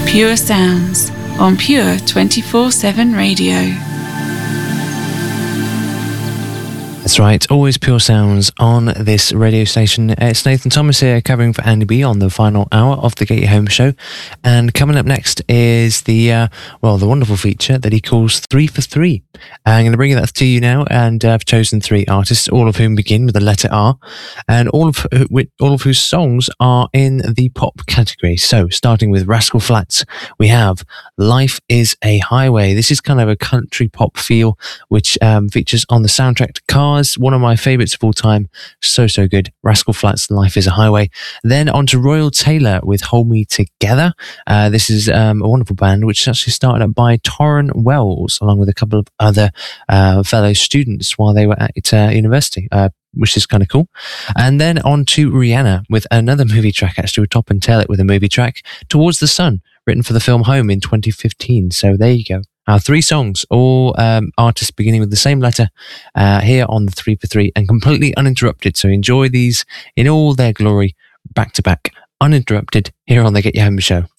Pure Sounds on Pure 24/7 Radio. That's right, always pure sounds on this radio station. It's Nathan Thomas here covering for Andy B on the final hour of the Get You Home show. And coming up next is the wonderful feature that he calls 3 for 3. I'm going to bring that to you now, and I've chosen 3 artists, all of whom begin with the letter R, and all of whose songs are in the pop category. So, starting with Rascal Flatts, we have Life is a Highway. This is kind of a country pop feel, which features on the soundtrack to Cars. One of my favourites of all time. So good. Rascal Flatts, Life is a Highway. Then on to Royal Taylor with Hold Me Together. This is a wonderful band which is actually started up by Torrin Wells along with a couple of other fellow students while they were at university, which is kind of cool. And then on to Rihanna with another movie track, actually. We'll top and tail it with a movie track, Towards the Sun, written for the film Home in 2015. So there you go. Our 3 songs, all artists beginning with the same letter, here on the 3 for 3 and completely uninterrupted. So enjoy these in all their glory, back to back, uninterrupted, here on the Get You Home show.